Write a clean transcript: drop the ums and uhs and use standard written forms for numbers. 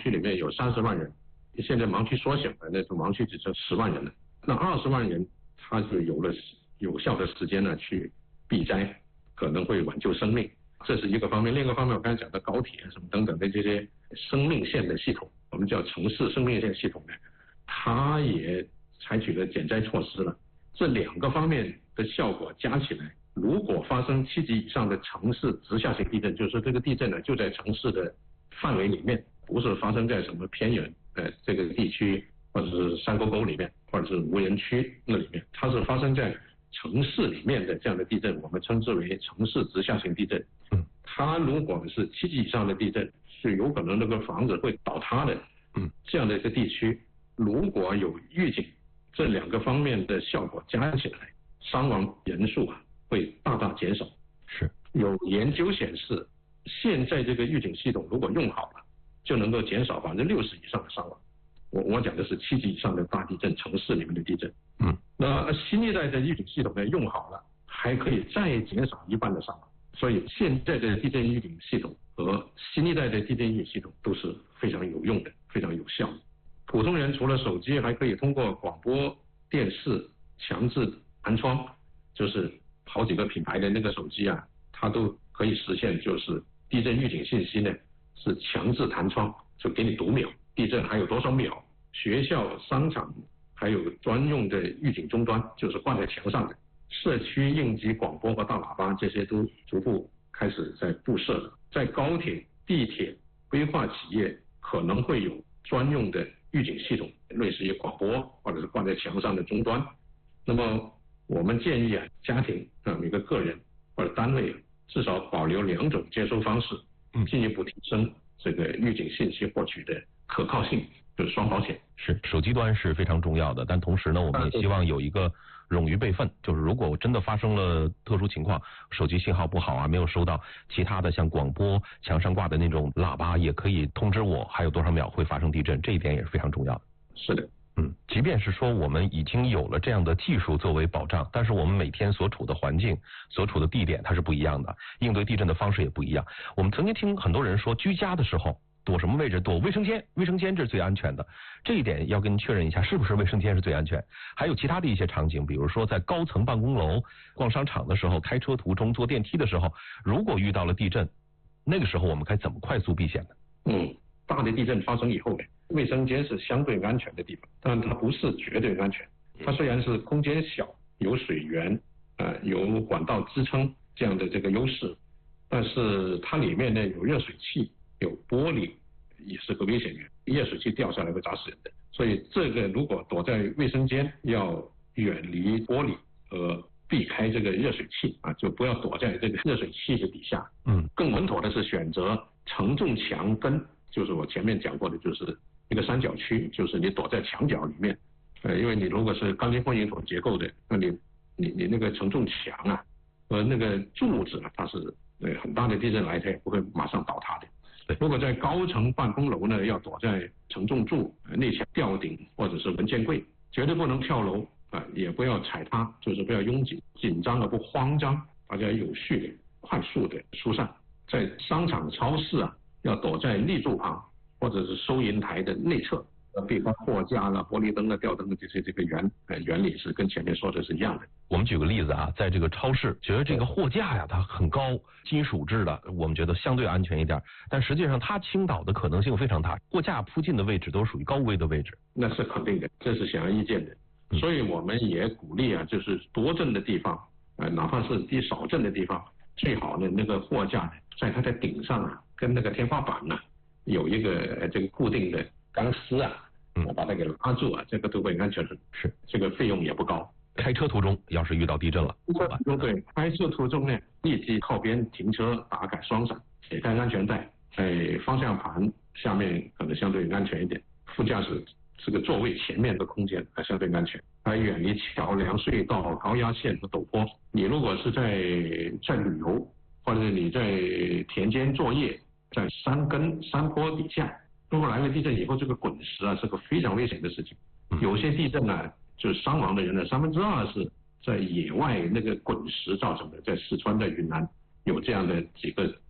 区里面有30万人，现在盲区缩小了，那种盲区只剩10万人了。那20万人他是有了有效的时间呢去避灾，可能会挽救生命，这是一个方面。另一个方面，我刚才讲的高铁什么等等的这些生命线的系统，我们叫城市生命线系统呢，它也采取了减灾措施了。这2个方面的效果加起来，如果发生7级以上的城市直下型地震，就是说这个地震呢就在城市的范围里面，不是发生在什么偏远这个地区，或者是山沟沟里面，或者是无人区那里面，它是发生在城市里面的这样的地震，我们称之为城市直下型地震。它如果是7级以上的地震，是有可能那个房子会倒塌的。这样的一个地区，如果有预警，这2个方面的效果加起来，伤亡人数会大大减少。 是有研究显示，现在这个预警系统如果用好了，就能够减少60%以上的伤亡。我讲的是7级以上的大地震，城市里面的地震。那新一代的预警系统呢用好了，还可以再减少1半的伤亡。所以现在的地震预警系统和新一代的地震预警系统都是非常有用的，非常有效。普通人除了手机，还可以通过广播电视强制弹窗，就是好几个品牌的那个手机它都可以实现，就是地震预警信息呢是强制弹窗，就给你读秒，地震还有多少秒。学校、商场还有专用的预警终端，就是挂在墙上的。社区应急广播和大喇叭这些都逐步开始在布设了。在高铁、地铁、规划企业可能会有专用的预警系统，类似于广播或者是挂在墙上的终端。那么我们建议家庭每个个人或者单位至少保留2种接收方式，进一步提升这个预警信息获取的可靠性，就是双保险。 是手机端是非常重要的，但同时呢，我们也希望有一个冗余备份，就是如果真的发生了特殊情况，手机信号不好没有收到，其他的像广播墙上挂的那种喇叭也可以通知我还有多少秒会发生地震，这一点也是非常重要的。 是的。 即便是说我们已经有了这样的技术作为保障，但是我们每天所处的环境、所处的地点它是不一样的，应对地震的方式也不一样。我们曾经听很多人说，居家的时候躲什么位置？躲卫生间，卫生间这是最安全的。这一点要跟您确认一下，是不是卫生间是最安全？还有其他的一些场景，比如说在高层办公楼、逛商场的时候、开车途中、坐电梯的时候，如果遇到了地震，那个时候我们该怎么快速避险呢？ 大的地震发生以后呢，卫生间是相对安全的地方，但它不是绝对安全。它虽然是空间小、有水源、有管道支撑这样的这个优势，但是它里面呢有热水器、有玻璃，也是个危险源，热水器掉下来会砸死人的。所以这个如果躲在卫生间，要远离玻璃和避开这个热水器就不要躲在这个热水器的底下。更稳妥的是选择承重墙根，就是我前面讲过的，就是一个三角区，就是你躲在墙角里面。因为你如果是钢筋混凝土结构的，那你那个承重墙和那个柱子它是很大的地震来它也不会马上倒塌的。如果在高层办公楼呢，要躲在承重柱、内墙、吊顶或者是文件柜，绝对不能跳楼也不要踩踏，就是不要拥挤、紧张而不慌张，大家有序的、快速的疏散。在商场、超市要躲在立柱旁或者是收银台的内侧，避开货架玻璃灯吊灯的这个原理是跟前面说的是一样的。 我们举个例子在这个超市，觉得这个货架它很高，金属制的，我们觉得相对安全一点，但实际上它倾倒的可能性非常大，货架铺进的位置都属于高危的位置。 那是肯定的，这是显而易见的。所以我们也鼓励就是多震的地方，哪怕是低少震的地方，最好呢那个货架在它的顶上跟那个天花板有一个这个固定的钢丝把它给拉住这个都会安全。 是， 这个费用也不高。 开车途中要是遇到地震了， 对，开车途中呢，立即靠边停车，打开双闪，解开安全带，在方向盘下面可能相对安全一点，副驾驶这个座位前面的空间还相对安全，还远离桥梁、隧道、高压线和陡坡。你如果是在旅游，或者你在田间作业，在山坡底下，如果来了地震以后，这个滚石是个非常危险的事情。有些地震就是伤亡的人2/3是在野外那个滚石造成的，在四川、在云南有这样的几个